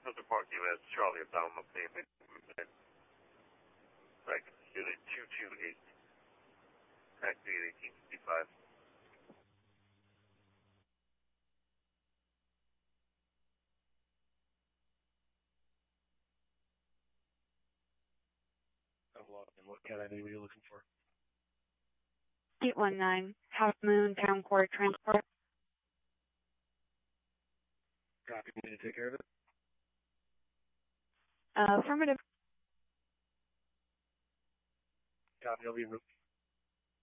Central Park, U.S. Charlie, abdominal payment. Like, unit 228. Taxi 1855. I'm logged in. What cat ID were you looking for? 819, Half Moon Town Court Transport. Copy. You need to take care of it? Affirmative. Copy. I'll be